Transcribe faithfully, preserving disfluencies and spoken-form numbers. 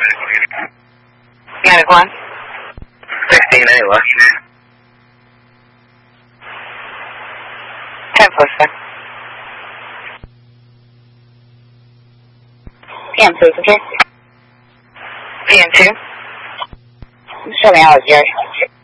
ninety-one. sixteen ninety-one. ten four, sir. P M please, okay? P M two. Show me how it's yours.